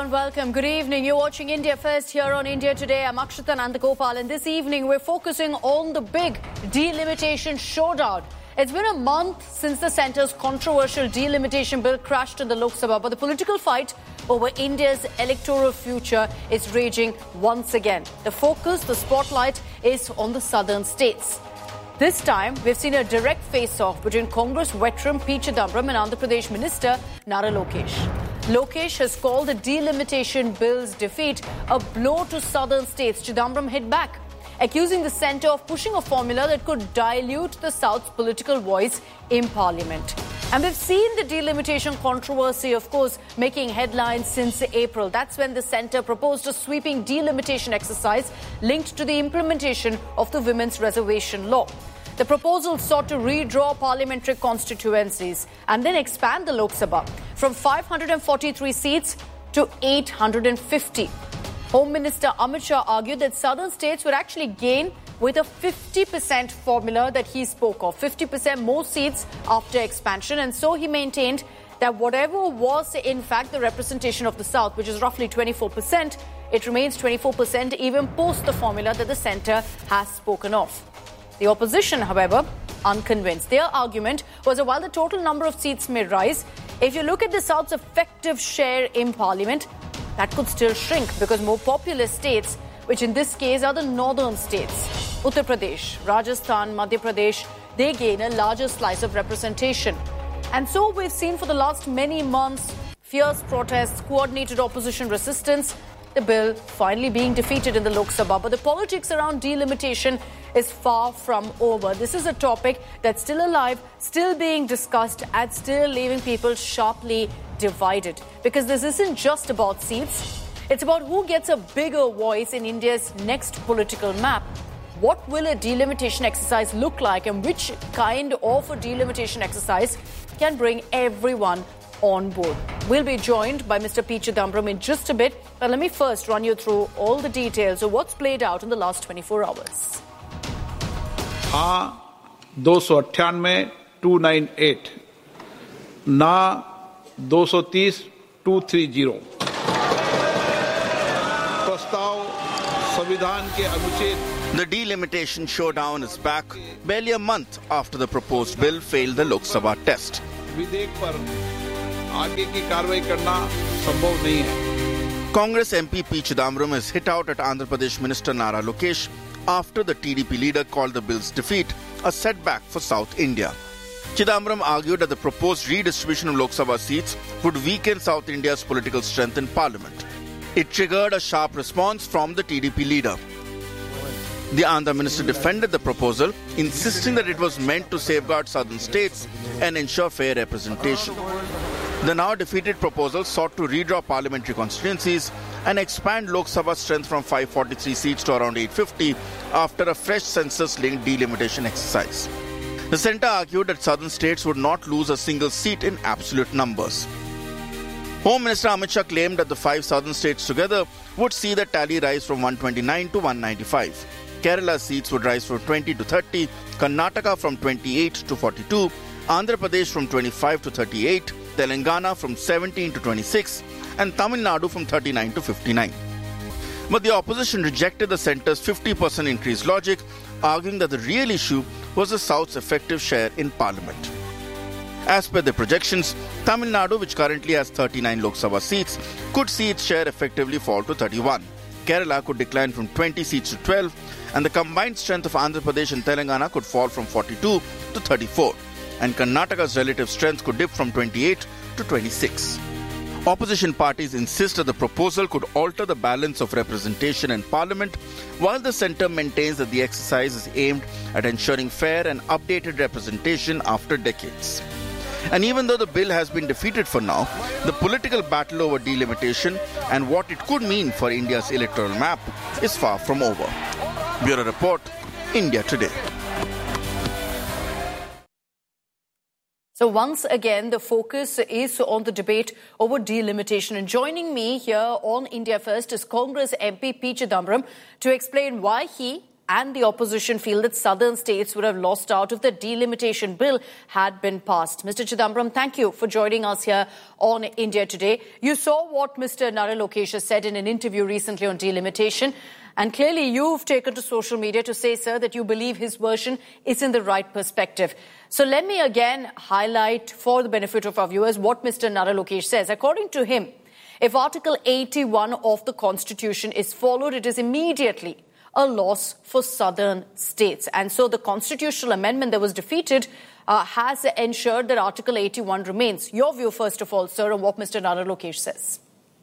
everyone, welcome. Good evening. You're watching India First here on India Today. I'm Akshita Nandagopal, and this evening we're focusing on the big delimitation showdown. It's been a month since the centre's controversial delimitation bill crashed in the Lok Sabha, but the political fight over India's electoral future is raging once again. The focus, the spotlight, is on the southern states. This time, we've seen a direct face-off between Congress veteran P. Chidambaram and Andhra Pradesh Minister Nara Lokesh. Lokesh has called the delimitation bill's defeat a blow to southern states. Chidambaram hit back, accusing the centre of pushing a formula that could dilute the South's political voice in Parliament. And we've seen the delimitation controversy, of course, making headlines since April. That's when the centre proposed a sweeping delimitation exercise linked to the implementation of the Women's Reservation Law. The proposal sought to redraw parliamentary constituencies and then expand the Lok Sabha from 543 seats to 850. Home Minister Amit Shah argued that southern states would actually gain with a 50% formula that he spoke of, 50% more seats after expansion. And so he maintained that whatever was in fact the representation of the South, which is roughly 24%, it remains 24% even post the formula that the centre has spoken of. The opposition, however, unconvinced. Their argument was that while the total number of seats may rise, if you look at the South's effective share in Parliament, that could still shrink because more populous states, which in this case are the northern states, Uttar Pradesh, Rajasthan, Madhya Pradesh, they gain a larger slice of representation. And so we've seen for the last many months fierce protests, coordinated opposition resistance, the bill finally being defeated in the Lok Sabha. But the politics around delimitation is far from over. This is a topic that's still alive, still being discussed, and still leaving people sharply divided. Because this isn't just about seats. It's about who gets a bigger voice in India's next political map. What will a delimitation exercise look like, and which kind of a delimitation exercise can bring everyone on board? We'll be joined by Mr. P. Chidambaram in just a bit, but let me first run you through all the details of what's played out in the last 24 hours. 298 298 ना 230 230 प्रस्ताव संविधान के अनुच्छेद. The delimitation showdown is back barely a month after the proposed bill failed the Lok Sabha test. विधेयक पर आगे की कार्रवाई करना संभव नहीं है. Congress MP P. Chidambaram has hit out at Andhra Pradesh Minister Nara Lokesh after the TDP leader called the bill's defeat a setback for South India. Chidambaram argued that the proposed redistribution of Lok Sabha seats would weaken South India's political strength in Parliament. It triggered a sharp response from the TDP leader. The Andhra minister defended the proposal, insisting that it was meant to safeguard southern states and ensure fair representation. The now defeated proposal sought to redraw parliamentary constituencies and expand Lok Sabha strength from 543 seats to around 850 after a fresh census-linked delimitation exercise. The centre argued that southern states would not lose a single seat in absolute numbers. Home Minister Amit Shah claimed that the 5 southern states together would see the tally rise from 129 to 195. Kerala's seats would rise from 20 to 30, Karnataka from 28 to 42, Andhra Pradesh from 25 to 38, Telangana from 17 to 26, and Tamil Nadu from 39 to 59. But the opposition rejected the centre's 50% increase logic, arguing that the real issue was the South's effective share in Parliament. As per the projections, Tamil Nadu, which currently has 39 Lok Sabha seats, could see its share effectively fall to 31. Kerala could decline from 20 seats to 12, and the combined strength of Andhra Pradesh and Telangana could fall from 42 to 34, and Karnataka's relative strength could dip from 28 to 26. Opposition parties insist that the proposal could alter the balance of representation in Parliament, while the centre maintains that the exercise is aimed at ensuring fair and updated representation after decades. And even though the bill has been defeated for now, the political battle over delimitation and what it could mean for India's electoral map is far from over. Bureau Report, India Today. So once again, the focus is on the debate over delimitation. And joining me here on India First is Congress MP P. Chidambaram to explain why he and the opposition feel that southern states would have lost out if the delimitation bill had been passed. Mr. Chidambaram, thank you for joining us here on India Today. You saw what Mr. Nara Lokesh said in an interview recently on delimitation. And clearly you've taken to social media to say, sir, that you believe his version is in the right perspective. So let me again highlight for the benefit of our viewers what Mr. Nara Lokesh says. According to him, if Article 81 of the Constitution is followed, it is immediately a loss for southern states. And so the constitutional amendment that was defeated has ensured that Article 81 remains. Your view, first of all, sir, on what Mr. Nara Lokesh says.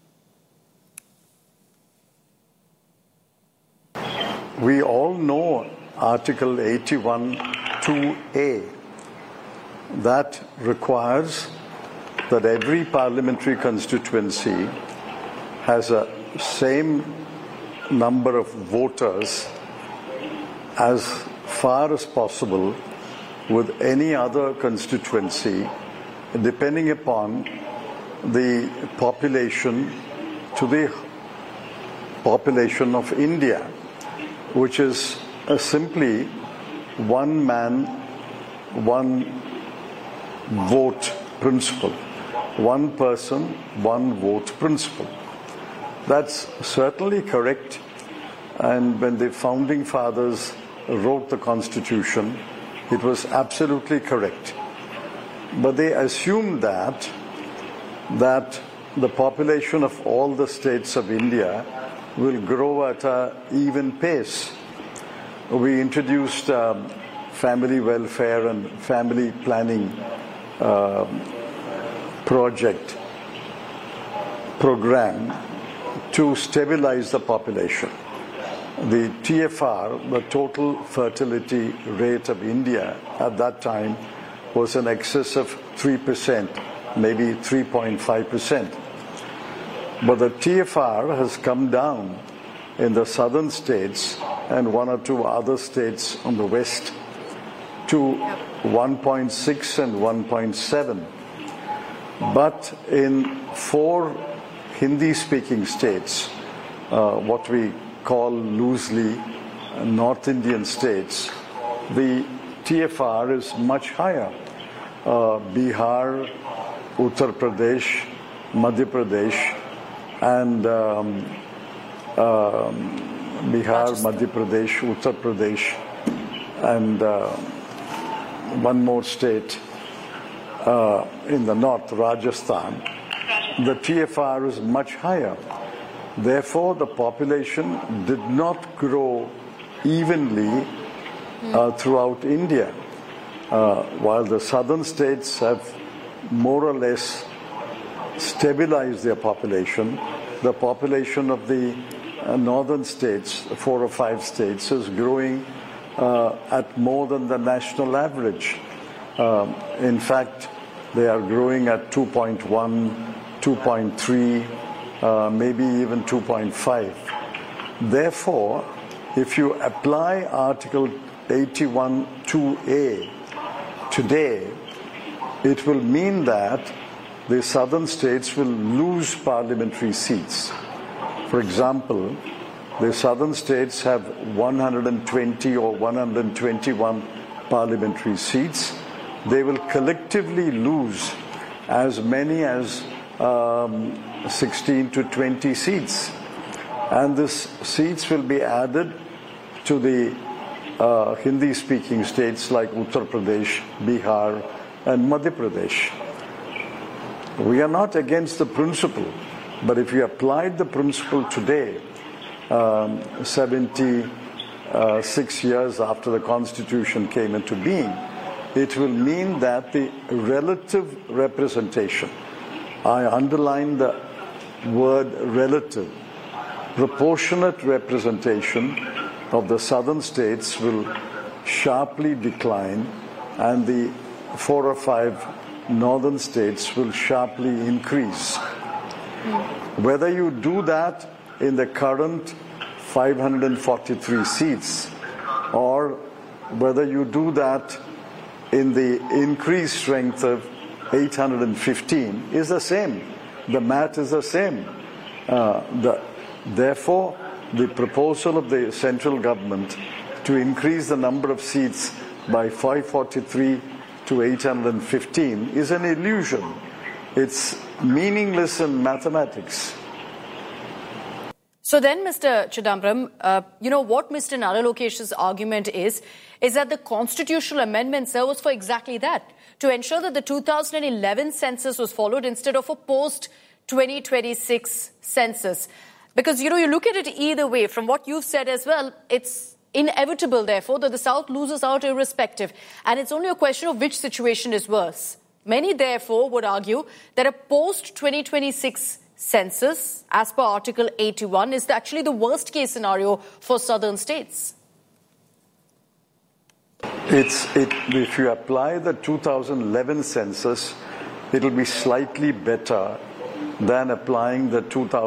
We all know Article 81 2A. That requires that every parliamentary constituency has a same number of voters as far as possible with any other constituency, depending upon the population to the population of India, which is simply one man, one vote principle. One person, one vote principle. That's certainly correct. And when the founding fathers wrote the Constitution, it was absolutely correct. But they assumed that the population of all the states of India will grow at an even pace. We introduced family welfare and family planning program to stabilize the population. The TFR, the total fertility rate of India at that time, was in excess of 3%, maybe 3.5%. But the TFR has come down in the southern states and one or two other states on the west to 1.6 and 1.7. But in 4 Hindi-speaking states, what we call loosely North Indian states, the TFR is much higher. Bihar, Uttar Pradesh, Madhya Pradesh, and Bihar, Madhya Pradesh, Uttar Pradesh, and one more state in the north, Rajasthan, the TFR is much higher. Therefore, the population did not grow evenly throughout India. While the southern states have more or less stabilized their population, the population of the northern states, 4 or 5 states, is growing at more than the national average. In fact, they are growing at 2.1, 2.3, maybe even 2.5. Therefore, if you apply Article 81 2A today, it will mean that the southern states will lose parliamentary seats. For example, the southern states have 120 or 121 parliamentary seats. They will collectively lose as many as 16 to 20 seats. And these seats will be added to the Hindi-speaking states like Uttar Pradesh, Bihar, and Madhya Pradesh. We are not against the principle, but if you applied the principle today, 76 years after the Constitution came into being, it will mean that the relative representation, I underline the word relative, proportionate representation of the southern states will sharply decline and the 4 or 5 northern states will sharply increase. Whether you do that in the current 543 seats or whether you do that in the increased strength of 815 is the same. The math is the same. Therefore, the proposal of the central government to increase the number of seats by 543 to 815 is an illusion. It's meaningless in mathematics. So then, Mr. Chidambaram, what Mr. Nara Lokesh's argument is that the constitutional amendment, sir, was for exactly that, to ensure that the 2011 census was followed instead of a post-2026 census. Because, you look at it either way. From what you've said as well, it's inevitable, therefore, that the South loses out irrespective. And it's only a question of which situation is worse. Many, therefore, would argue that a post-2026 census, as per Article 81, is actually the worst-case scenario for southern states. If you apply the 2011 census, it will be slightly better than applying the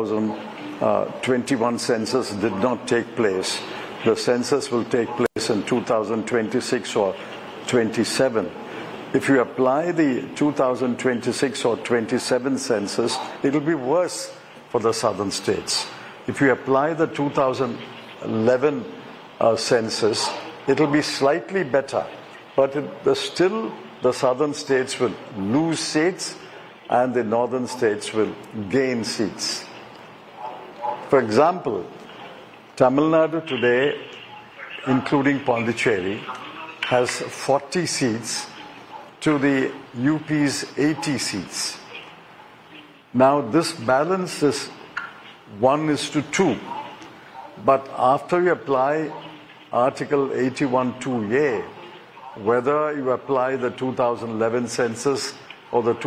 2021 census did not take place. The census will take place in 2026 or 27. If you apply the 2026 or 27 census, it will be worse for the southern states. If you apply the 2011 census, it will be slightly better, but still the southern states will lose seats and the northern states will gain seats. For example, Tamil Nadu today, including Pondicherry, has 40 seats to the UP's 80 seats. Now this balance is 1:2. But after you apply Article 81(2)(a), whether you apply the 2011 census or the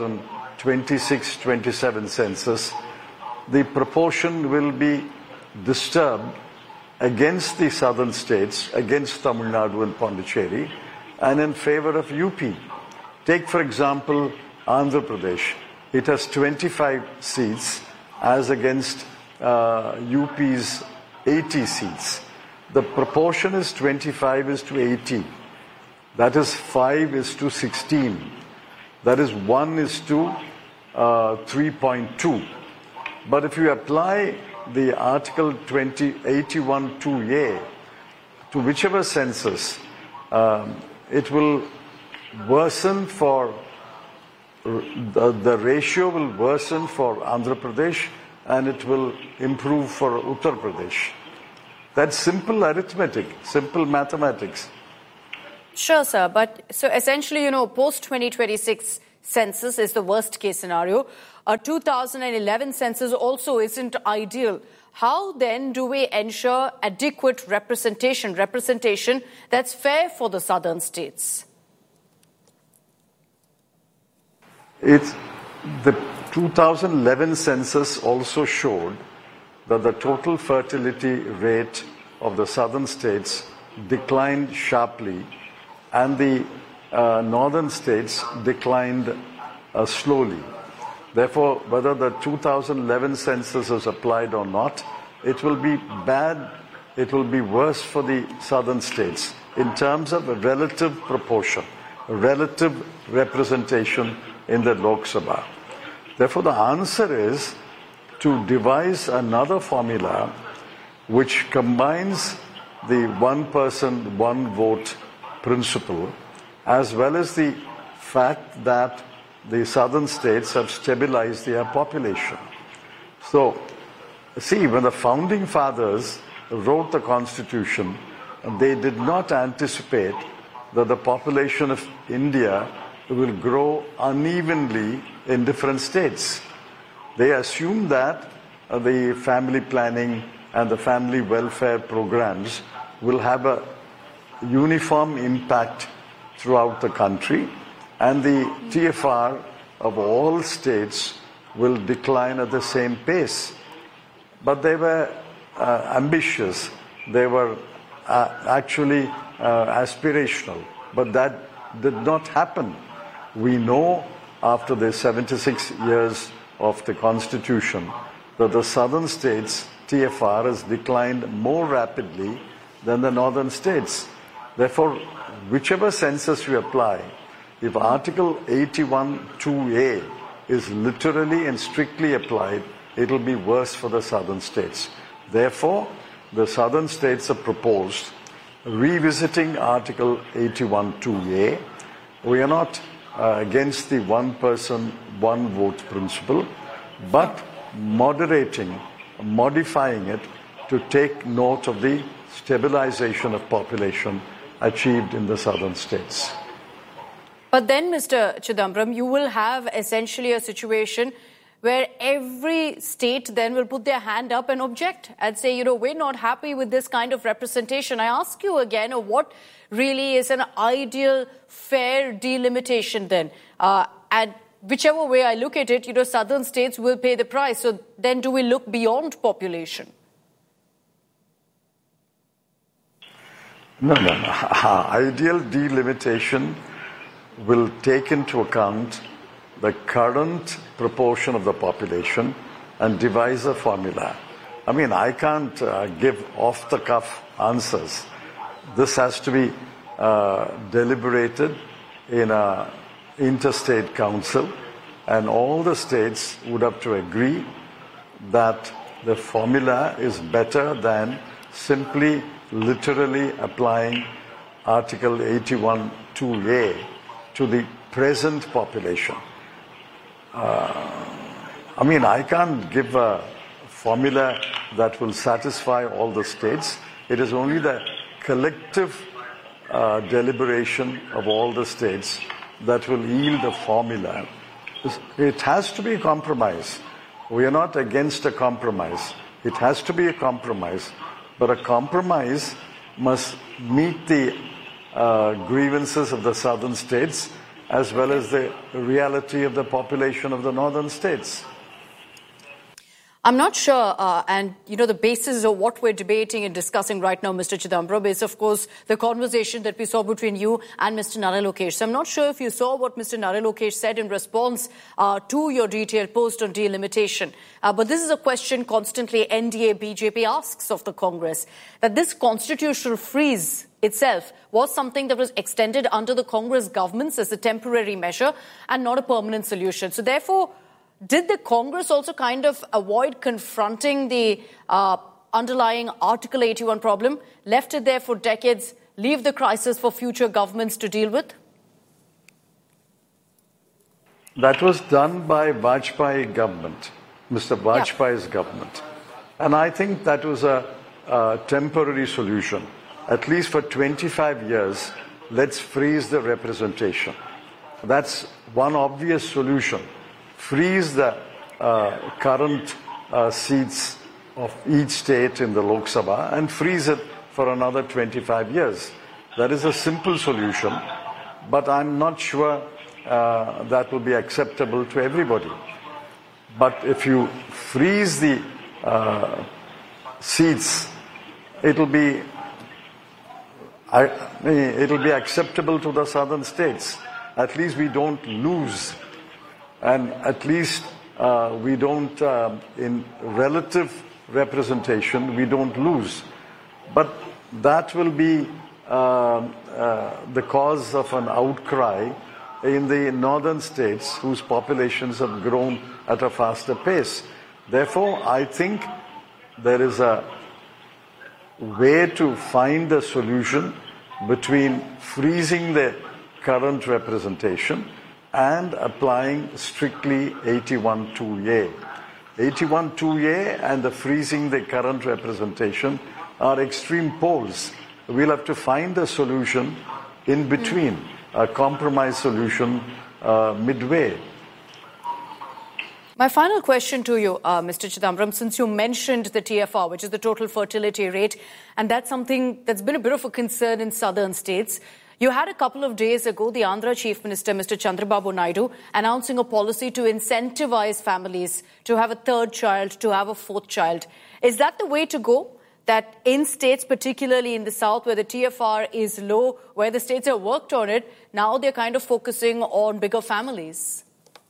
2026-27 census, the proportion will be disturbed against the southern states, against Tamil Nadu and Pondicherry, and in favor of UP. Take, for example, Andhra Pradesh. It has 25 seats as against UP's 80 seats. The proportion is 25:80. That is 5:16. That is 1:3.2. But if you apply the Article 81(2)(a) to whichever census, it will worsen for, the ratio will worsen for Andhra Pradesh and it will improve for Uttar Pradesh. That's simple arithmetic, simple mathematics. Sure, sir. But so essentially, post-2026 census is the worst case scenario. A 2011 census also isn't ideal. How then do we ensure adequate representation that's fair for the southern states? The 2011 census also showed that the total fertility rate of the southern states declined sharply and the northern states declined slowly. Therefore, whether the 2011 census is applied or not, it will be bad, it will be worse for the southern states in terms of a relative proportion, relative representation in the Lok Sabha. Therefore, the answer is to devise another formula which combines the one person, one vote principle, as well as the fact that the southern states have stabilized their population. So, see, when the founding fathers wrote the Constitution, they did not anticipate that the population of India will grow unevenly in different states. They assumed that the family planning and the family welfare programs will have a uniform impact throughout the country, and the TFR of all states will decline at the same pace. But they were ambitious. They were actually aspirational. But that did not happen. We know after the 76 years of the Constitution that the southern states' TFR has declined more rapidly than the northern states. Therefore, whichever census you apply, if Article 81(2)(a) is literally and strictly applied, it will be worse for the southern states. Therefore, the southern states have proposed revisiting Article 81(2)(a. We are not against the one person, one vote principle, but modifying it to take note of the stabilization of population achieved in the southern states. But then, Mr. Chidambaram, you will have essentially a situation where every state then will put their hand up and object and say, we're not happy with this kind of representation. I ask you again, what really is an ideal, fair delimitation then? And whichever way I look at it, southern states will pay the price. So then do we look beyond population? No. Ideal delimitation will take into account the current proportion of the population and devise a formula. I can't give off-the-cuff answers. This has to be deliberated in an interstate council, and all the states would have to agree that the formula is better than simply literally applying Article 81(2)(a) to the present population. I can't give a formula that will satisfy all the states. It is only the collective deliberation of all the states that will yield a formula. It has to be a compromise. We are not against a compromise. It has to be a compromise. But a compromise must meet the grievances of the southern states as well as the reality of the population of the northern states. I'm not sure, and the basis of what we're debating and discussing right now, Mr. Chidambaram, is of course the conversation that we saw between you and Mr. Nara Lokesh. So I'm not sure if you saw what Mr. Nara Lokesh said in response to your detailed post on delimitation. But this is a question constantly NDA BJP asks of the Congress, that this constitutional freeze itself was something that was extended under the Congress governments as a temporary measure and not a permanent solution. So therefore, did the Congress also kind of avoid confronting the underlying Article 81 problem, left it there for decades, leave the crisis for future governments to deal with? That was done by Vajpayee government, Mr. Vajpayee's government. And I think that was a temporary solution. At least for 25 years, let's freeze the representation. That's one obvious solution. Freeze the current seats of each state in the Lok Sabha and freeze it for another 25 years. That is a simple solution, but I'm not sure that will be acceptable to everybody. But if you freeze the seats, it'll be acceptable to the southern states. At least we don't lose. And at least we don't, in relative representation, we don't lose. But that will be the cause of an outcry in the northern states whose populations have grown at a faster pace. Therefore, I think there is a way to find a solution between freezing the current representation and applying strictly 81(2)(a). 81(2)(a) and the freezing the current representation are extreme poles. We'll have to find a solution in between, a compromise solution midway. My final question to you, Mr. Chidambaram, since you mentioned the TFR, which is the total fertility rate, and that's something that's been a bit of a concern in southern states. You had a couple of days ago the Andhra Chief Minister, Mr. Chandrababu Naidu, announcing a policy to incentivize families to have a third child, to have a fourth child. Is that the way to go? That in states, particularly in the south, where the TFR is low, where the states have worked on it, now they're kind of focusing on bigger families?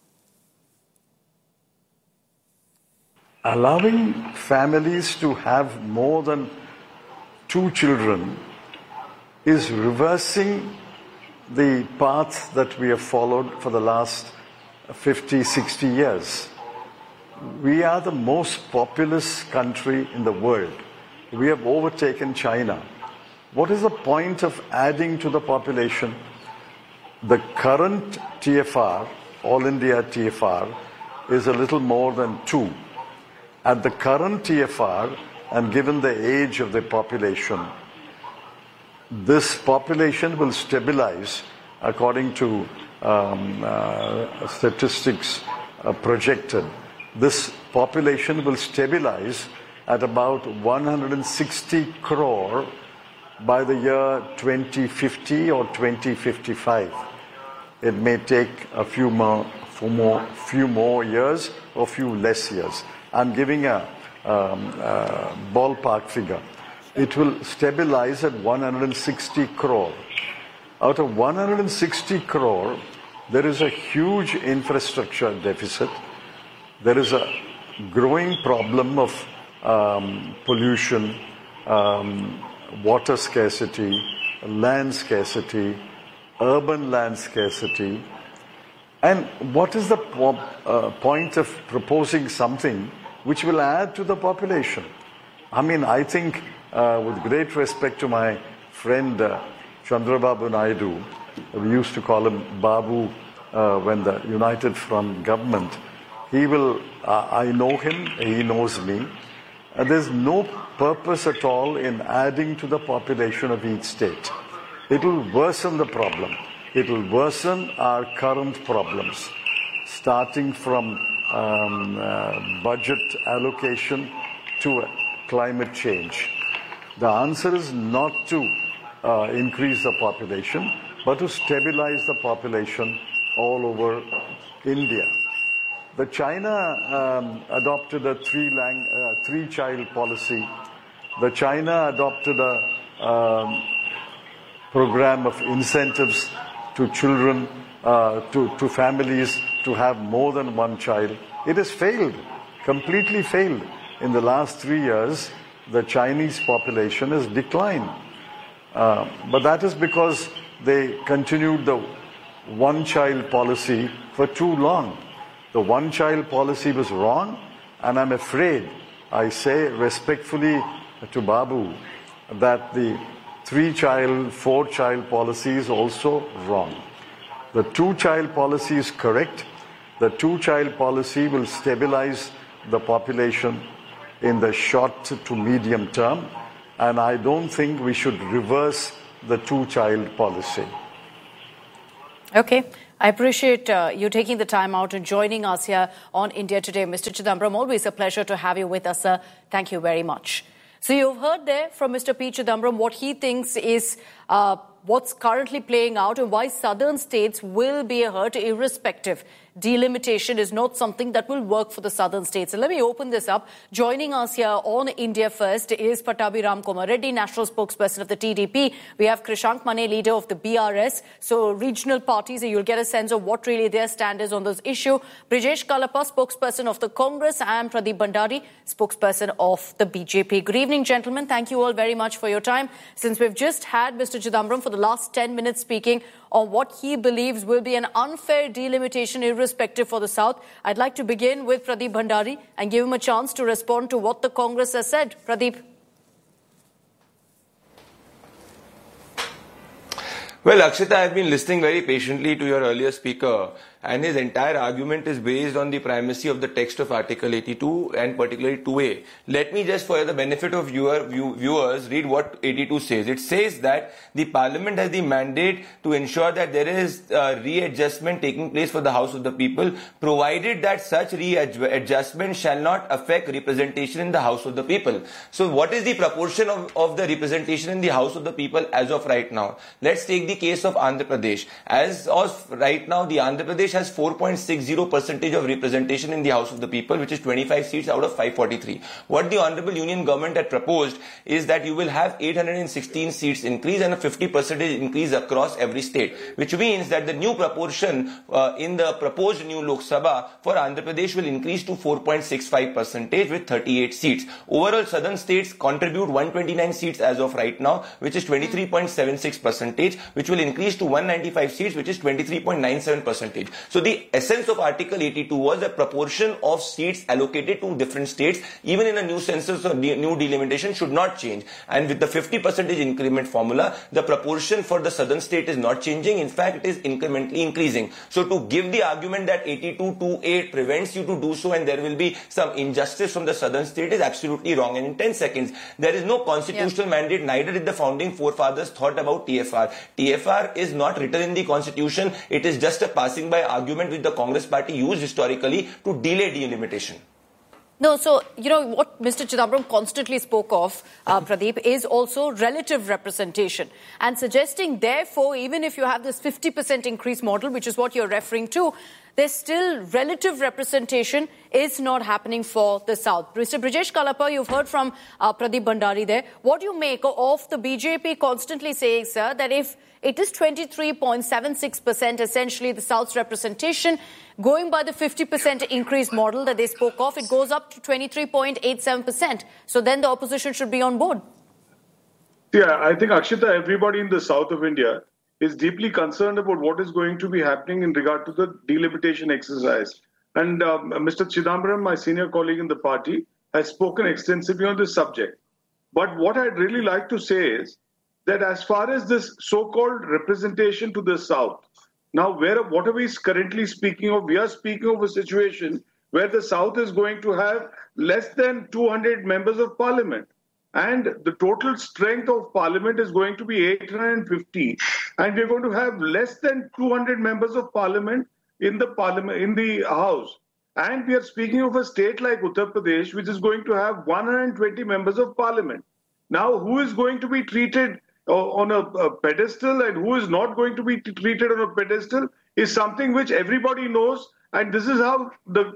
Allowing families to have more than 2 children is reversing the path that we have followed for the last 50, 60 years. We are the most populous country in the world. We have overtaken China. what is the point of adding to the population? The current TFR, All India TFR, is a little more than 2. At the current TFR, and given the age of the population, this population will stabilize, according to statistics projected. This population will stabilize at about 160 crore by the year 2050 or 2055. It may take a few more years or few less years. I'm giving a ballpark figure. It will stabilize at 160 crore. Out of 160 crore, there is a huge infrastructure deficit. There is a growing problem of pollution, water scarcity, land scarcity, urban land scarcity. And what is the point of proposing something which will add to the population? I mean, I think, with great respect to my friend Chandrababu Naidu, we used to call him Babu when the United Front government, he will, I know him, he knows me. There's no purpose at all in adding to the population of each state. It will worsen the problem. It will worsen our current problems, starting from budget allocation to climate change. The answer is not to increase the population, but to stabilize the population all over India. The China adopted a three-child policy. The China adopted a program of incentives to children, to families to have more than one child. It has failed, completely failed. In the last 3 years, the Chinese population has declined. But that is because they continued the one-child policy for too long. The one-child policy was wrong, and I'm afraid, I say respectfully to Babu, that the 3-child, 4-child policy is also wrong. The 2-child policy is correct. The 2-child policy will stabilize the population in the short to medium term, and I don't think we should reverse the 2-child policy. Okay. I appreciate you taking the time out and joining us here on India Today. Mr. Chidambaram, always a pleasure to have you with us, sir. Thank you very much. So you've heard there from Mr. P. Chidambaram what he thinks is what's currently playing out and why southern states will be hurt irrespective. Delimitation is not something that will work for the southern states. So let me open this up. Joining us here on India First is Pattabhi Ramkumar Reddy, national spokesperson of the TDP. We have Krishank Mane, leader of the BRS. So regional parties, you'll get a sense of what really their stand is on this issue. Brijesh Kalappa, spokesperson of the Congress, and Pradeep Bhandari, spokesperson of the BJP. Good evening, gentlemen. Thank you all very much for your time. Since we've just had Mr. Chidambaram for the last 10 minutes speaking on what he believes will be an unfair delimitation irrespective for the South, I'd like to begin with Pradeep Bhandari and give him a chance to respond to what the Congress has said. Pradeep. Well, Akshita, I've been listening very patiently to your earlier speaker, and his entire argument is based on the primacy of the text of Article 82 and particularly 2A. Let me just, for the benefit of viewers, read what 82 says. It says that the Parliament has the mandate to ensure that there is readjustment taking place for the House of the People, provided that such readjustment shall not affect representation in the House of the People. So what is the proportion of the representation in the House of the People as of right now? Let's take the case of Andhra Pradesh. As of right now, the Andhra Pradesh has 4.60% of representation in the House of the People, which is 25 seats out of 543. What the Honorable Union Government had proposed is that you will have 816 seats increase and a 50% increase across every state, which means that the new proportion in the proposed new Lok Sabha for Andhra Pradesh will increase to 4.65% with 38 seats. Overall, southern states contribute 129 seats as of right now, which is 23.76%, which will increase to 195 seats, which is 23.97%. So the essence of Article 82 was the proportion of seats allocated to different states, even in a new census or new delimitation, should not change. And with the 50% increment formula, the proportion for the southern state is not changing. In fact, it is incrementally increasing. So to give the argument that 82(2)(a) prevents you to do so and there will be some injustice from the southern state is absolutely wrong. And in 10 seconds, there is no constitutional mandate, neither did the founding forefathers thought about TFR. TFR is not written in the constitution. It is just a passing by argument which the Congress party used historically to delay delimitation. No, so, what Mr. Chidambaram constantly spoke of, Pradeep, is also relative representation. And suggesting, therefore, even if you have this 50% increase model, which is what you're referring to, there's still relative representation is not happening for the South. Mr. Brijesh Kalappa, you've heard from Pradeep Bhandari there. What do you make of the BJP constantly saying, sir, that if it is 23.76%, essentially the South's representation, going by the 50% increase model that they spoke of, it goes up to 23.87%. So then the opposition should be on board. Yeah, I think, Akshita, everybody in the south of India is deeply concerned about what is going to be happening in regard to the delimitation exercise. And Mr. Chidambaram, my senior colleague in the party, has spoken extensively on this subject. But what I'd really like to say is that as far as this so-called representation to the south, now what are we currently speaking of? We are speaking of a situation where the south is going to have less than 200 members of parliament. And the total strength of parliament is going to be 850. And we're going to have less than 200 members of parliament in the house. And we are speaking of a state like Uttar Pradesh, which is going to have 120 members of parliament. Now, who is going to be treated on a pedestal and who is not going to be treated on a pedestal is something which everybody knows. And this is how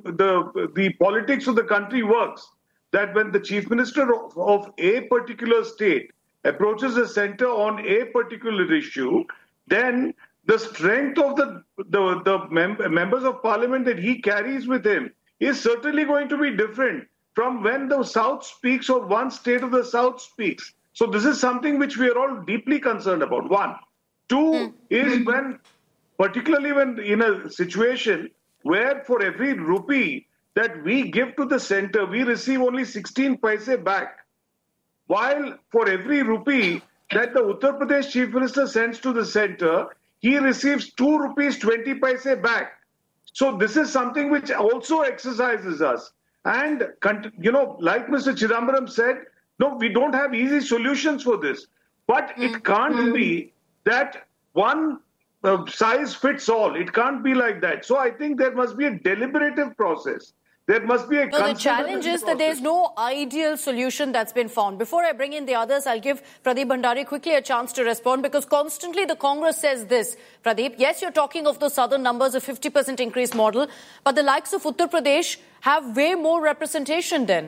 the politics of the country works. That when the chief minister of a particular state approaches the center on a particular issue, then the strength of the members of parliament that he carries with him is certainly going to be different from when the South speaks or one state of the South speaks. So this is something which we are all deeply concerned about. One. Two is particularly when in a situation where for every rupee that we give to the center, we receive only 16 paise back. While for every rupee that the Uttar Pradesh Chief Minister sends to the center, he receives 2 rupees 20 paise back. So this is something which also exercises us. And, like Mr. Chidambaram said, no, we don't have easy solutions for this. But it can't be that one size fits all. It can't be like that. So I think there must be a deliberative process. There must be a the challenge is that there's no ideal solution that's been found. Before I bring in the others, I'll give Pradeep Bhandari quickly a chance to respond because constantly the Congress says this. Pradeep, yes, you're talking of the southern numbers, a 50% increase model, but the likes of Uttar Pradesh have way more representation then.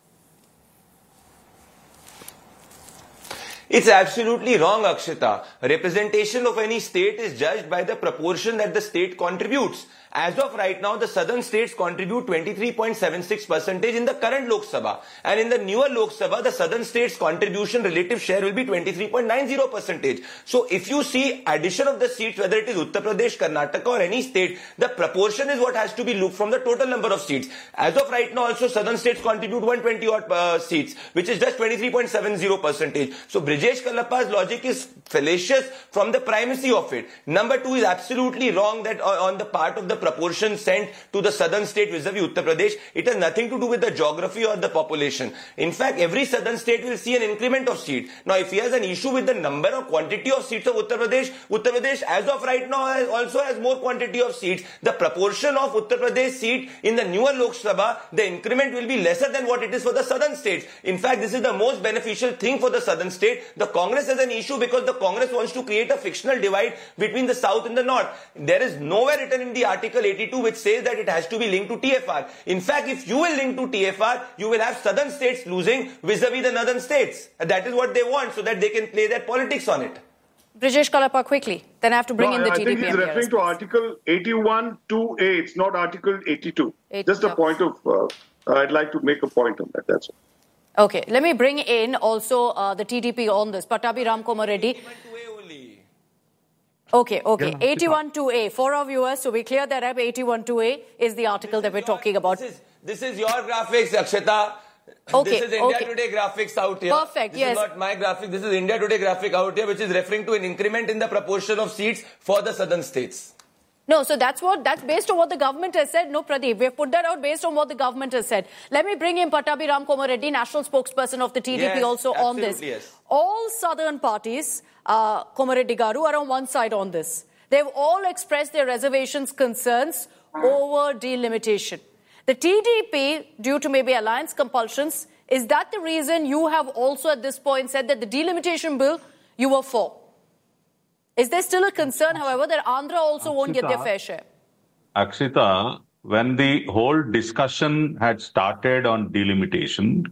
It's absolutely wrong, Akshita. Representation of any state is judged by the proportion that the state contributes. As of right now, the southern states contribute 23.76% in the current Lok Sabha. And in the newer Lok Sabha, the southern states' contribution relative share will be 23.90%. So if you see addition of the seats, whether it is Uttar Pradesh, Karnataka or any state, the proportion is what has to be looked from the total number of seats. As of right now, also southern states contribute 120 odd seats, which is just 23.70%. So Brijesh Kalappa's logic is fallacious from the primacy of it. Number two is absolutely wrong that on the part of the proportion sent to the southern state vis-a-vis Uttar Pradesh, it has nothing to do with the geography or the population. In fact, every southern state will see an increment of seats. Now, if he has an issue with the number or quantity of seats of Uttar Pradesh as of right now also has more quantity of seats. The proportion of Uttar Pradesh seat in the newer Lok Sabha, the increment will be lesser than what it is for the southern states. In fact, this is the most beneficial thing for the southern state. The Congress has an issue because the Congress wants to create a fictional divide between the south and the north. There is nowhere written in the Article 82 which says that it has to be linked to TFR. In fact, if you will link to TFR, you will have southern states losing vis-a-vis the northern states. That is what they want so that they can play their politics on it. Brijesh Kalappa, quickly. Then I have to bring in the TDP. I think he's referring to Article 81(2)(a). It's not Article 82. Just a point of, I'd like to make a point on that. That's all. Okay, let me bring in also the TDP on this. Pattabhi Ramkumar Reddy. Okay. 81-2A. For our viewers, so we clear that up. 81-2A is the article that we're talking about. This is your graphics, Akshita. Okay, this is India Today graphics out here. Perfect, This is not my graphic. This is India Today graphic out here, which is referring to an increment in the proportion of seats for the southern states. No, so that's based on what the government has said. No, Pradeep, we've put that out based on what the government has said. Let me bring in Pattabhi Ramkomareddy, national spokesperson of the TDP, also on this. Yes. All southern parties, Komareddy Garu, are on one side on this. They've all expressed their reservations, concerns over delimitation. The TDP, due to maybe alliance compulsions, is that the reason you have also at this point said that the delimitation bill you were for? Is there still a concern, however, that Andhra also won't get their fair share? Akshita, when the whole discussion had started on delimitation,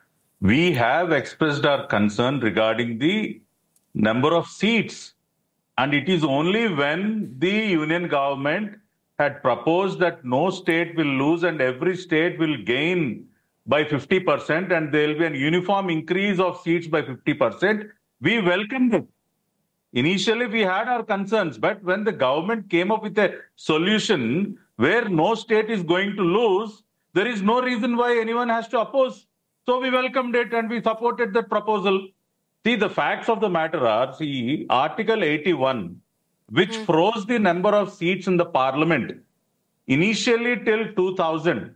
we have expressed our concern regarding the number of seats. And it is only when the union government had proposed that no state will lose and every state will gain by 50% and there will be a uniform increase of seats by 50%, we welcomed it. Initially, we had our concerns, but when the government came up with a solution where no state is going to lose, there is no reason why anyone has to oppose. So we welcomed it and we supported that proposal. See, the facts of the matter are, Article 81, which froze the number of seats in the parliament, initially till 2000.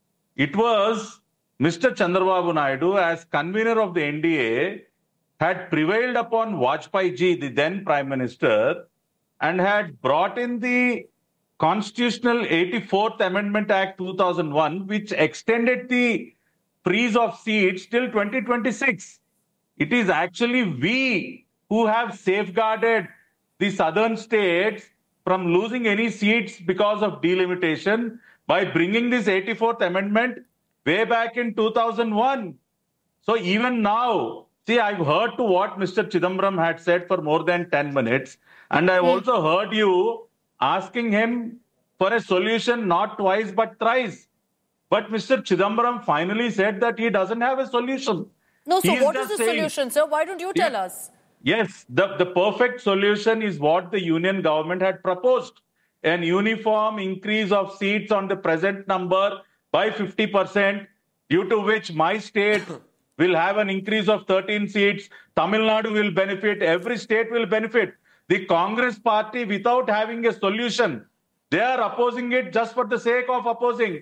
It was Mr. Chandrababu Naidu, as convener of the NDA, had prevailed upon Vajpayee ji, the then Prime Minister, and had brought in the Constitutional 84th Amendment Act 2001, which extended the freeze of seats till 2026. It is actually we who have safeguarded the southern states from losing any seats because of delimitation by bringing this 84th Amendment way back in 2001. So even now, see, I've heard to what Mr. Chidambaram had said for more than 10 minutes. And I've also heard you asking him for a solution not twice but thrice. But Mr. Chidambaram finally said that he doesn't have a solution. No, so what is the solution, sir? Why don't you tell us? Yes, the perfect solution is what the union government had proposed. An uniform increase of seats on the present number by 50%, due to which my state will have an increase of 13 seats. Tamil Nadu will benefit. Every state will benefit. The Congress party, without having a solution, they are opposing it just for the sake of opposing.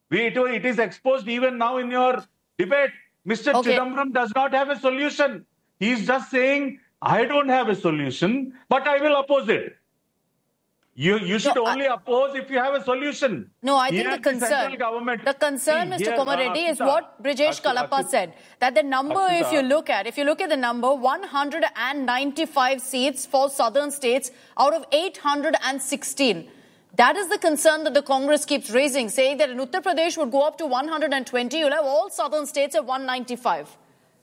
It is exposed even now in your debate. Mr. Chidambaram does not have a solution. He is just saying, I don't have a solution, but I will oppose it. You should only oppose if you have a solution. No, I think the concern, Mr. Komareddy, is what Brijesh Kalappa said. That the number, if you look at the number, 195 seats for southern states out of 816. That is the concern that the Congress keeps raising, saying that in Uttar Pradesh would go up to 120. You'll have all southern states at 195.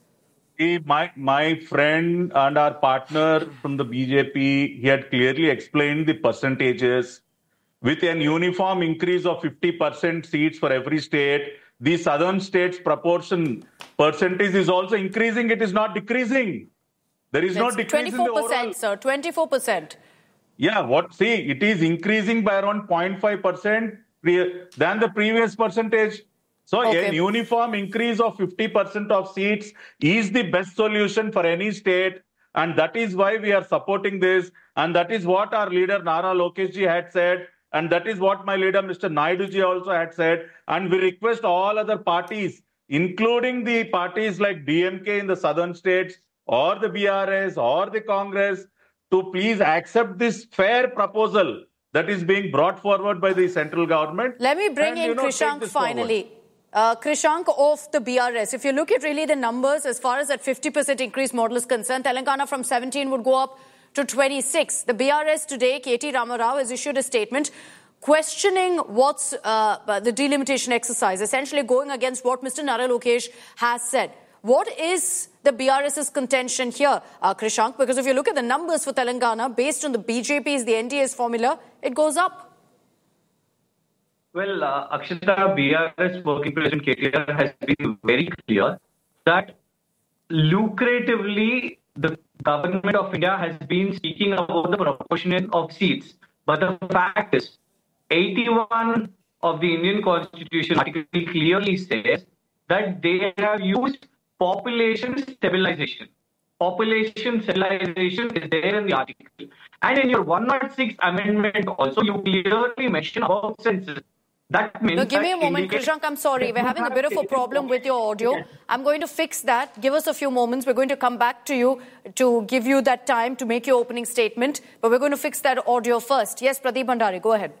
My friend and our partner from the BJP, he had clearly explained the percentages. With an uniform increase of 50% seats for every state, the southern states' percentage is also increasing. It is not decreasing. There is no decrease in the overall. 24%, sir. 24%. Yeah, it is increasing by around 0.5% than the previous percentage. So a uniform increase of 50% of seats is the best solution for any state. And that is why we are supporting this. And that is what our leader Nara Lokesh ji had said. And that is what my leader Mr. Naidu ji also had said. And we request all other parties, including the parties like DMK in the southern states or the BRS or the Congress, to please accept this fair proposal that is being brought forward by the central government. Let me bring in Krishank finally. Krishank of the BRS, if you look at really the numbers as far as that 50% increase model is concerned, Telangana from 17 would go up to 26. The BRS today, KT Ramarao, has issued a statement questioning what's the delimitation exercise, essentially going against what Mr. Nara Lokesh has said. What is the BRS's contention here, Krishank? Because if you look at the numbers for Telangana, based on the BJP's, the NDA's formula, it goes up. Well, Akshita, BRS working president KTR has been very clear that lucratively the government of India has been speaking about the proportion of seats. But the fact is, 81 of the Indian Constitution article clearly says that they have used population stabilization. Population stabilization is there in the article. And in your 106th amendment also, you clearly mention about census. That means no, give me a moment, Krishank. I'm sorry. We're having a bit of a problem with your audio. I'm going to fix that. Give us a few moments. We're going to come back to you to give you that time to make your opening statement. But we're going to fix that audio first. Yes, Pradeep Bhandari, go ahead.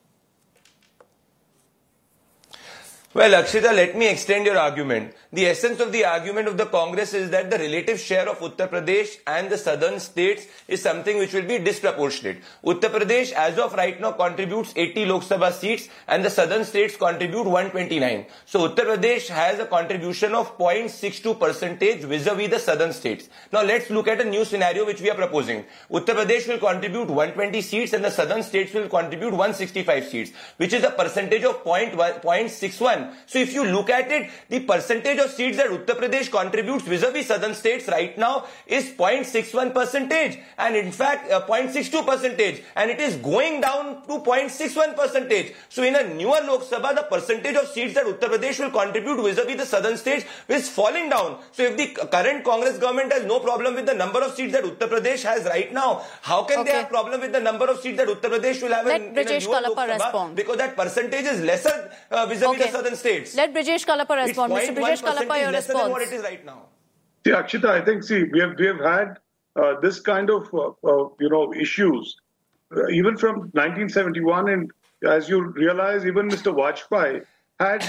Well, Akshita, let me extend your argument. The essence of the argument of the Congress is that the relative share of Uttar Pradesh and the southern states is something which will be disproportionate. Uttar Pradesh, as of right now, contributes 80 Lok Sabha seats and the southern states contribute 129. So Uttar Pradesh has a contribution of 0.62% vis-a-vis the southern states. Now let's look at a new scenario which we are proposing. Uttar Pradesh will contribute 120 seats and the southern states will contribute 165 seats, which is a percentage of 0.61. So if you look at it, the percentage of seats that Uttar Pradesh contributes vis-a-vis southern states right now is 0.61% and in fact 0.62%, and it is going down to 0.61%. So in a newer Lok Sabha, the percentage of seats that Uttar Pradesh will contribute vis-a-vis the southern states is falling down. So if the current Congress government has no problem with the number of seats that Uttar Pradesh has right now, how can they have problem with the number of seats that Uttar Pradesh will have in a newer Lok Sabha? Respond. Because that percentage is lesser vis-a-vis the southern states. Let Brijesh Kalapa respond. Mr. Brijesh Kalapa, your response. Than what it is right now. See, Akshita, I think, we have had this kind of, issues even from 1971. And as you realize, even Mr. Vajpayee had,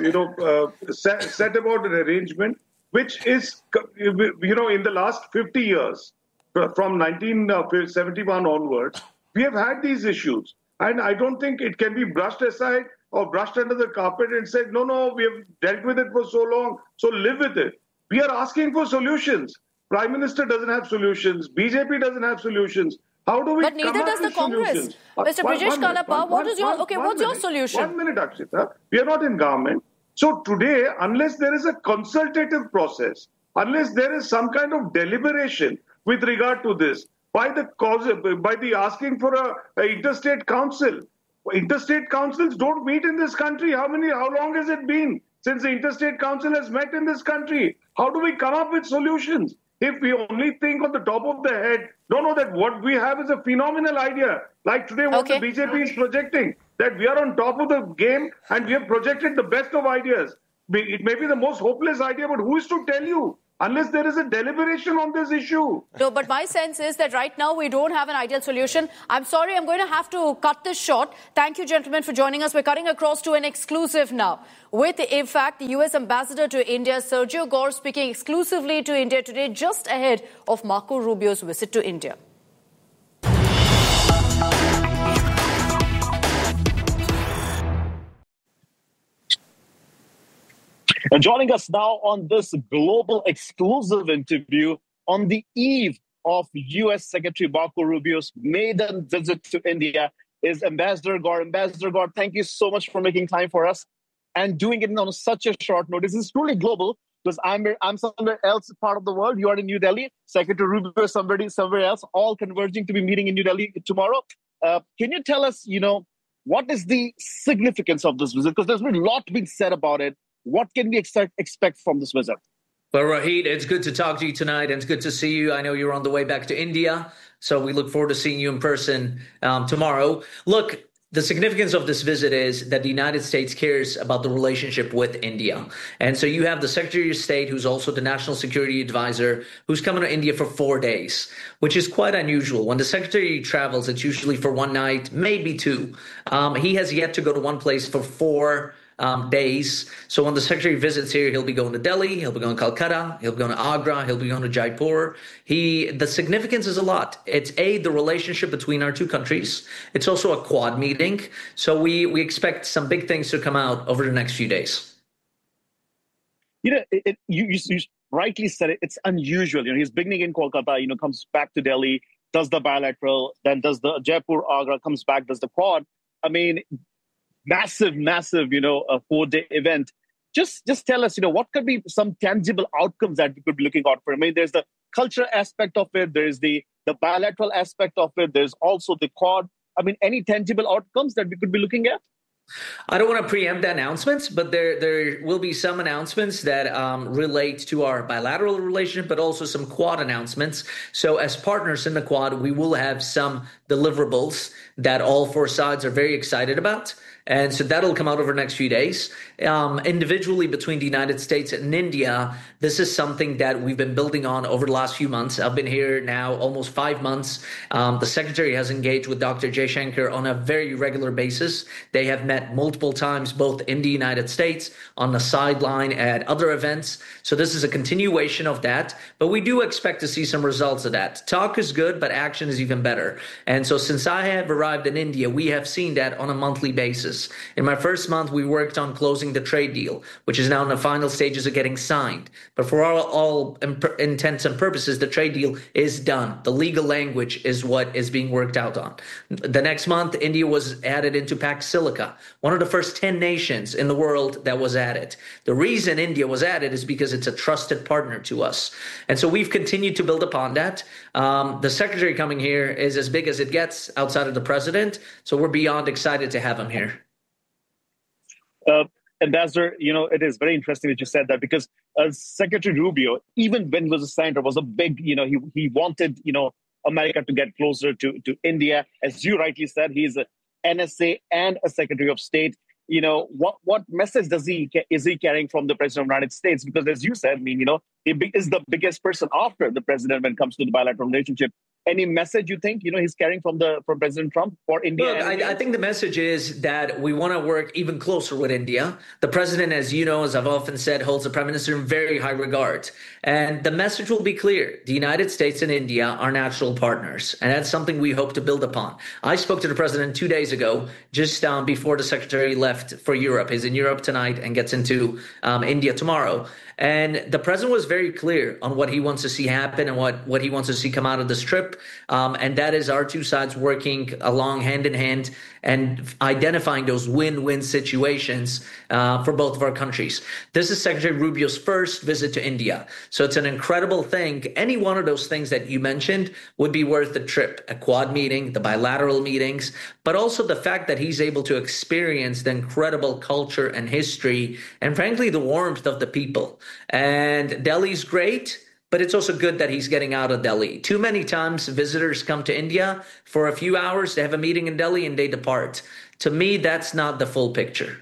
set about an arrangement which is, in the last 50 years, from 1971 onwards, we have had these issues. And I don't think it can be brushed aside or brushed under the carpet and said, no, we have dealt with it for so long, so live with it. We are asking for solutions. Prime Minister doesn't have solutions. BJP doesn't have solutions. How do we But neither does the Congress. Mr. Brijesh Kalapa, what's your solution? 1 minute, Akshita. We are not in government. So today, unless there is a consultative process, unless there is some kind of deliberation with regard to this, by the asking for a interstate council. Interstate councils don't meet in this country. How long has it been since the interstate council has met in this country? How do we come up with solutions? If we only think on the top of the head, don't know that what we have is a phenomenal idea. Like today, what the BJP is projecting, that we are on top of the game and we have projected the best of ideas. It may be the most hopeless idea, but who is to tell you? Unless there is a deliberation on this issue. No, but my sense is that right now we don't have an ideal solution. I'm sorry, I'm going to have to cut this short. Thank you, gentlemen, for joining us. We're cutting across to an exclusive now. With, in fact, the US Ambassador to India, Sergio Gore, speaking exclusively to India today, just ahead of Marco Rubio's visit to India. And joining us now on this global exclusive interview on the eve of U.S. Secretary Marco Rubio's maiden visit to India is Ambassador Gore. Ambassador Gore, thank you so much for making time for us and doing it on such a short notice. It's truly global because I'm somewhere else part of the world. You are in New Delhi. Secretary Rubio is somewhere else, all converging to be meeting in New Delhi tomorrow. Can you tell us, what is the significance of this visit? Because there's been a lot being said about it. What can we expect from this visit? Well, Rohit, it's good to talk to you tonight, and it's good to see you. I know you're on the way back to India, so we look forward to seeing you in person tomorrow. Look, the significance of this visit is that the United States cares about the relationship with India. And so you have the Secretary of State, who's also the National Security Advisor, who's coming to India for 4 days, which is quite unusual. When the Secretary travels, it's usually for one night, maybe two. He has yet to go to one place for 4 days. So when the Secretary visits here, he'll be going to Delhi, he'll be going to Calcutta, he'll be going to Agra, he'll be going to Jaipur. The significance is a lot. It's the relationship between our two countries. It's also a Quad meeting. So we expect some big things to come out over the next few days. You rightly said it. It's unusual. He's beginning in Kolkata, comes back to Delhi, does the bilateral, then does the Jaipur, Agra, comes back, does the Quad. I mean, massive, a 4-day event. Just tell us, what could be some tangible outcomes that we could be looking out for? I mean, there's the cultural aspect of it. There's the bilateral aspect of it. There's also the Quad. I mean, any tangible outcomes that we could be looking at? I don't want to preempt the announcements, but there will be some announcements that relate to our bilateral relationship, but also some Quad announcements. So as partners in the Quad, we will have some deliverables that all four sides are very excited about. And so that'll come out over the next few days. Individually between the United States and India, this is something that we've been building on over the last few months. I've been here now almost 5 months. The Secretary has engaged with Dr. Jaishankar on a very regular basis. They have met multiple times, both in the United States, on the sideline, at other events. So this is a continuation of that. But we do expect to see some results of that. Talk is good, but action is even better. And so since I have arrived in India, we have seen that on a monthly basis. In my first month, we worked on closing the trade deal, which is now in the final stages of getting signed. But for all intents and purposes, the trade deal is done. The legal language is what is being worked out on. The next month, India was added into Pax Silica, one of the first 10 nations in the world that was added. The reason India was added is because it's a trusted partner to us. And so we've continued to build upon that. The Secretary coming here is as big as it gets outside of the President. So we're beyond excited to have him here. Ambassador, it is very interesting that you said that, because Secretary Rubio, even when he was a senator, was a big, he wanted, America to get closer to India. As you rightly said, he's a NSA and a Secretary of State. What message is he carrying from the President of the United States? Because as you said, he is the biggest person after the President when it comes to the bilateral relationship. Any message you think he's carrying from President Trump for India? Look, I think the message is that we want to work even closer with India. The president, as you know, as I've often said, holds the prime minister in very high regard. And the message will be clear. The United States and India are natural partners. And that's something we hope to build upon. I spoke to the president 2 days ago, just before the secretary left for Europe. He's in Europe tonight and gets into India tomorrow. And the president was very clear on what he wants to see happen and what he wants to see come out of this trip. And that is our two sides working along hand in hand and identifying those win-win situations for both of our countries. This is Secretary Rubio's first visit to India. So it's an incredible thing. Any one of those things that you mentioned would be worth the trip. A Quad meeting, the bilateral meetings, but also the fact that he's able to experience the incredible culture and history and frankly, the warmth of the people. And Delhi's great, but it's also good that he's getting out of Delhi. Too many times visitors come to India for a few hours, they have a meeting in Delhi and they depart. To me, that's not the full picture.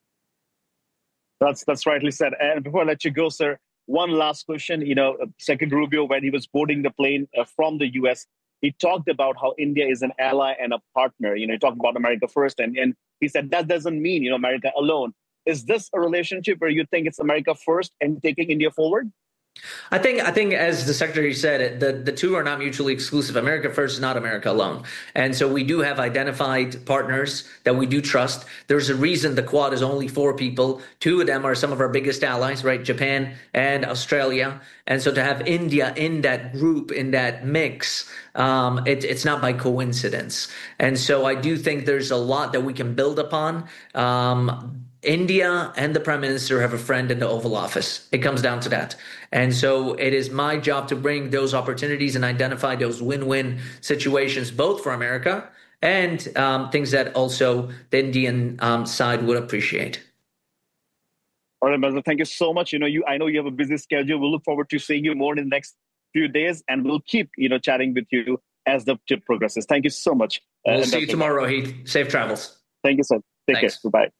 That's rightly said. And before I let you go, sir, one last question. Secretary Rubio, when he was boarding the plane from the U.S., he talked about how India is an ally and a partner. He talked about America first, and he said that doesn't mean, America alone. Is this a relationship where you think it's America first and taking India forward? I think, as the Secretary said, the two are not mutually exclusive. America first is not America alone. And so we do have identified partners that we do trust. There's a reason the Quad is only 4 people. 2 of them are some of our biggest allies, right? Japan and Australia. And so to have India in that group, in that mix, it's not by coincidence. And so I do think there's a lot that we can build upon. India and the Prime Minister have a friend in the Oval Office. It comes down to that. And so it is my job to bring those opportunities and identify those win-win situations, both for America and things that also the Indian side would appreciate. All right, Ambassador, thank you so much. I know you have a busy schedule. We'll look forward to seeing you more in the next few days, and we'll keep, chatting with you as the trip progresses. Thank you so much. We'll see you tomorrow, Rohit. Safe travels. Thank you, sir. Take care. Goodbye.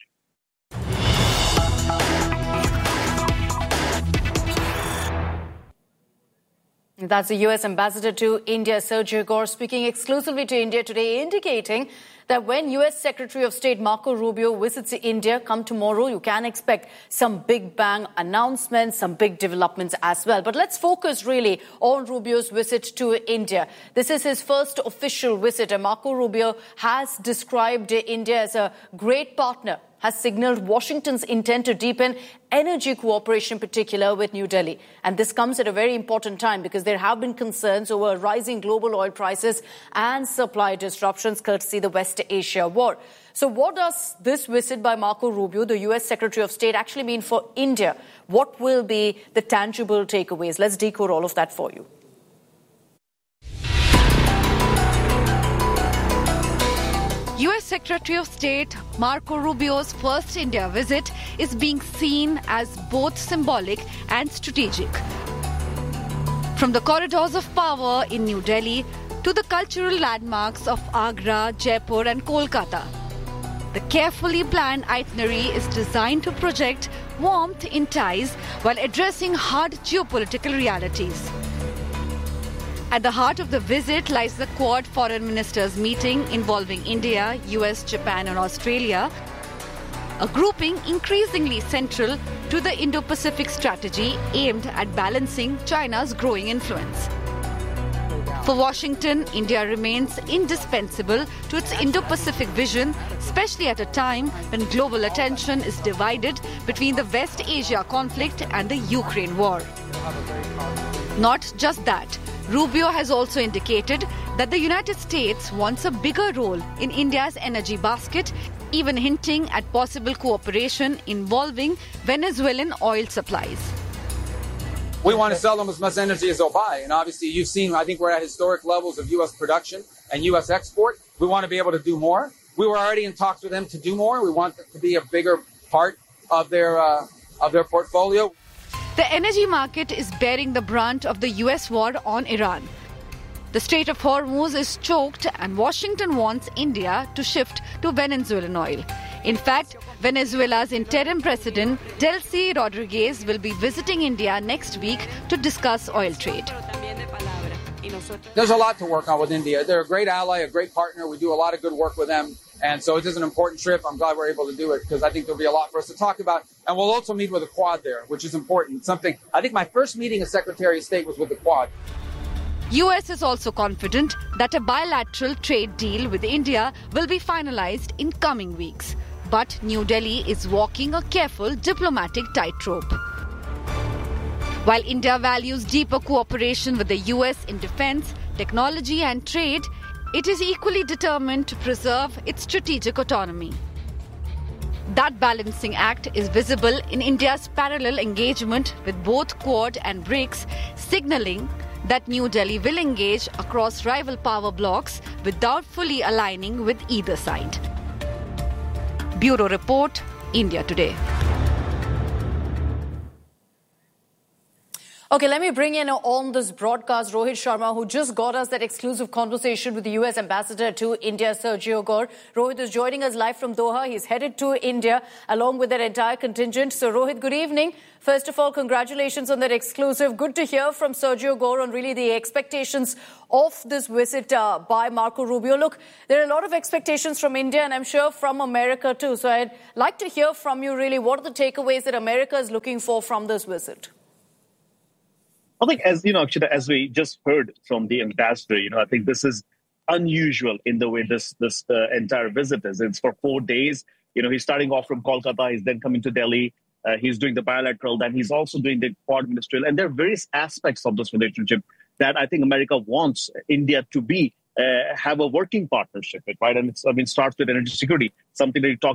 That's the U.S. Ambassador to India, Sergio Gore, speaking exclusively to India today, indicating that when U.S. Secretary of State Marco Rubio visits India come tomorrow, you can expect some big bang announcements, some big developments as well. But let's focus really on Rubio's visit to India. This is his first official visit, and Marco Rubio has described India as a great partner, has signaled Washington's intent to deepen energy cooperation, in particular with New Delhi. And this comes at a very important time because there have been concerns over rising global oil prices and supply disruptions courtesy the West Asia war. So what does this visit by Marco Rubio, the US Secretary of State, actually mean for India? What will be the tangible takeaways? Let's decode all of that for you. US Secretary of State Marco Rubio's first India visit is being seen as both symbolic and strategic. From the corridors of power in New Delhi to the cultural landmarks of Agra, Jaipur and Kolkata, the carefully planned itinerary is designed to project warmth in ties while addressing hard geopolitical realities. At the heart of the visit lies the Quad Foreign Ministers meeting involving India, US, Japan and Australia, a grouping increasingly central to the Indo-Pacific strategy aimed at balancing China's growing influence. For Washington, India remains indispensable to its Indo-Pacific vision, especially at a time when global attention is divided between the West Asia conflict and the Ukraine war. Not just that, Rubio has also indicated that the United States wants a bigger role in India's energy basket, even hinting at possible cooperation involving Venezuelan oil supplies. We want to sell them as much energy as they'll buy. And obviously, you've seen, I think we're at historic levels of U.S. production and U.S. export. We want to be able to do more. We were already in talks with them to do more. We want it to be a bigger part of their portfolio. The energy market is bearing the brunt of the US war on Iran. The Strait of Hormuz is choked and Washington wants India to shift to Venezuelan oil. In fact, Venezuela's interim president, Delcy Rodriguez, will be visiting India next week to discuss oil trade. There's a lot to work on with India. They're a great ally, a great partner. We do a lot of good work with them. And so it is an important trip. I'm glad we're able to do it because I think there'll be a lot for us to talk about. And we'll also meet with the Quad there, which is important. It's something, I think my first meeting as Secretary of State was with the Quad. US is also confident that a bilateral trade deal with India will be finalized in coming weeks. But New Delhi is walking a careful diplomatic tightrope. While India values deeper cooperation with the US in defense, technology and trade, it is equally determined to preserve its strategic autonomy. That balancing act is visible in India's parallel engagement with both Quad and BRICS, signaling that New Delhi will engage across rival power blocs without fully aligning with either side. Bureau Report, India Today. Okay, let me bring in on this broadcast Rohit Sharma, who just got us that exclusive conversation with the US Ambassador to India, Sergio Gore. Rohit is joining us live from Doha. He's headed to India along with that entire contingent. So, Rohit, good evening. First of all, congratulations on that exclusive. Good to hear from Sergio Gore on really the expectations of this visit by Marco Rubio. Look, there are a lot of expectations from India and I'm sure from America too. So I'd like to hear from you really what are the takeaways that America is looking for from this visit? I think, as you know, Akshita, as we just heard from the ambassador, I think this is unusual in the way this entire visit is. It's for 4 days. He's starting off from Kolkata. He's then coming to Delhi. He's doing the bilateral. Then he's also doing the Quad ministerial. And there are various aspects of this relationship that I think America wants India to be have a working partnership with, right? And it starts with energy security, something that you talked